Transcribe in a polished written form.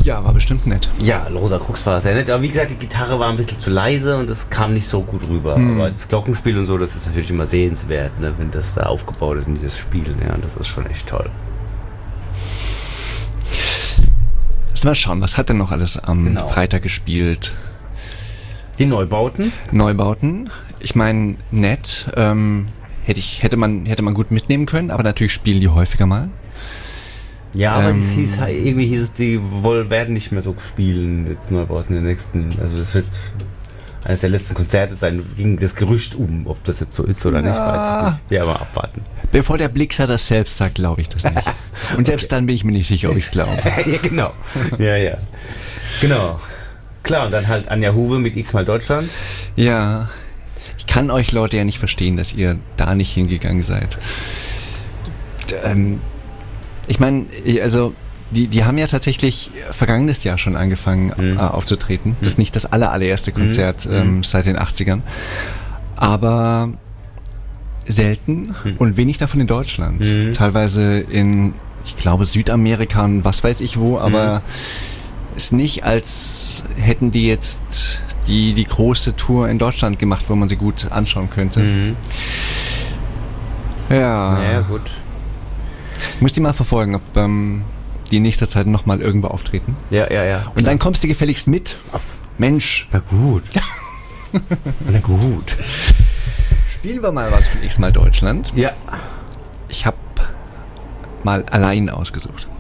Ja, war bestimmt nett. Ja, Rosa Krux war sehr nett. Aber wie gesagt, die Gitarre war ein bisschen zu leise und es kam nicht so gut rüber. Aber das Glockenspiel und so, das ist natürlich immer sehenswert, ne, wenn das da aufgebaut ist in dieses Spiel. Ja, das ist schon echt toll. Lass mal schauen, was hat denn noch alles am Freitag gespielt? Die Neubauten? Neubauten. Ich meine, nett. Hätte man gut mitnehmen können, aber natürlich spielen die häufiger mal. Ja, aber irgendwie hieß es, die werden nicht mehr so spielen, jetzt Neubauten in den nächsten, also das wird eines der letzten Konzerte sein, ging das Gerücht ob das jetzt so ist oder nicht, weiß ich nicht. Ja, aber abwarten. Bevor der Blixer das selbst sagt, glaube ich das nicht. Und selbst dann bin ich mir nicht sicher, ob ich es glaube. Ja, genau. Ja. Genau. Klar, und dann halt Anja Huwe mit X-mal Deutschland. Ja. Ich kann euch Leute ja nicht verstehen, dass ihr da nicht hingegangen seid. Ich meine, also die haben ja tatsächlich vergangenes Jahr schon angefangen aufzutreten. Das ist nicht das allererste Konzert seit den 80ern. Aber selten und wenig davon in Deutschland. Teilweise in, ich glaube, Südamerika und was weiß ich wo, aber ist nicht, als hätten die jetzt die große Tour in Deutschland gemacht, wo man sie gut anschauen könnte. Ja, gut. Ich muss die mal verfolgen, ob die in nächster Zeit nochmal irgendwo auftreten. Ja. Und dann kommst du gefälligst mit. Mensch. Na gut. Na gut. Spielen wir mal was von X-mal Deutschland. Ja. Ich habe mal allein ausgesucht.